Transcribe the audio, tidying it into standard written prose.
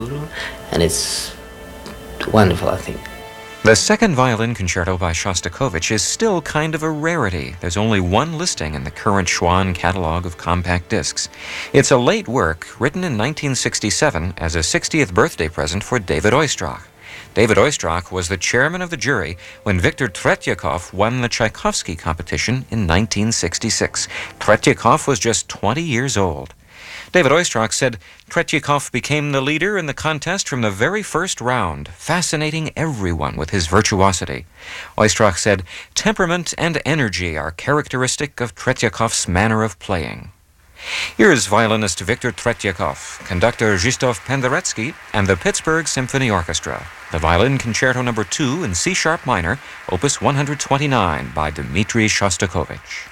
and it's wonderful, I think. The second violin concerto by Shostakovich is still kind of a rarity. There's only one listing in the current Schwann catalog of compact discs. It's a late work written in 1967 as a 60th birthday present for David Oistrakh. David Oistrakh was the chairman of the jury when Viktor Tretyakov won the Tchaikovsky competition in 1966. Tretyakov was just 20 years old. David Oistrakh said Tretyakov became the leader in the contest from the very first round, fascinating everyone with his virtuosity. Oistrakh said temperament and energy are characteristic of Tretyakov's manner of playing. Here's violinist Viktor Tretyakov, conductor Zhistov Penderecki, and the Pittsburgh Symphony Orchestra. The Violin Concerto No. 2 in C-sharp minor, Opus 129 by Dmitri Shostakovich.